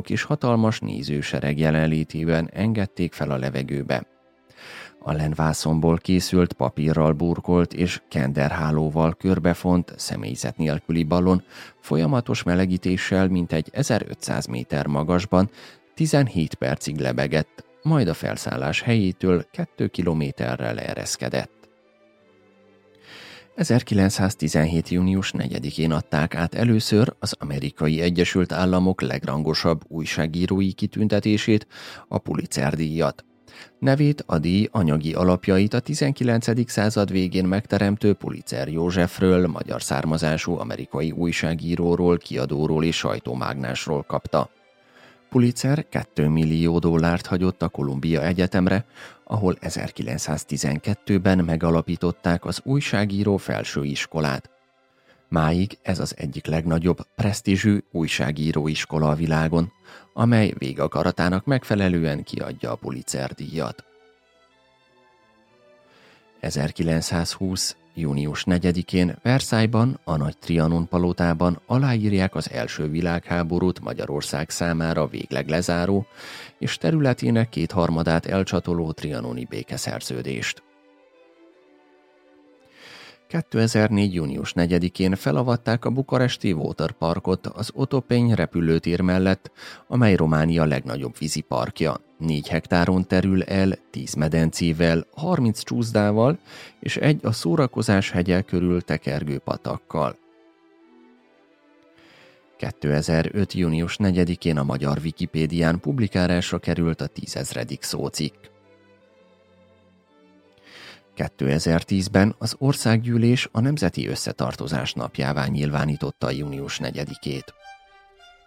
hajók és hatalmas nézősereg jelenlétében engedték fel a levegőbe. A lenvászonból készült papírral burkolt és kenderhálóval körbefont személyzet nélküli ballon folyamatos melegítéssel mintegy 1500 méter magasban 17 percig lebegett, majd a felszállás helyétől 2 kilométerre leereszkedett. 1917. június 4-én adták át először az Amerikai Egyesült Államok legrangosabb újságírói kitüntetését, a Pulitzer-díjat. Nevét, a díj anyagi alapjait a 19. század végén megteremtő Pulitzer Józsefről, magyar származású amerikai újságíróról, kiadóról és sajtómágnásról kapta. Pulitzer $2 millió hagyott a Columbia Egyetemre, ahol 1912-ben megalapították az újságíró felsőiskolát. Máig ez az egyik legnagyobb presztízsű újságíróiskola a világon, amely végakaratának megfelelően kiadja a Pulitzer-díjat. 1920. június 4-én Versailles-ban, a Nagy Trianon palotában aláírják az első világháborút Magyarország számára végleg lezáró és területének 2/3 elcsatoló trianoni békeszerződést. 2004. június 4-én felavatták a bukaresti Waterparkot az Otopény repülőtér mellett, amely Románia legnagyobb víziparkja. 4 hektáron terül el, 10 medencével, 30 csúszdával és egy a szórakozás hegye körül tekergő patakkal. 2005. június 4-én a magyar Wikipédián publikálásra került a 10 000. szócikk. 2010-ben az országgyűlés a Nemzeti Összetartozás napjává nyilvánította június 4-ét.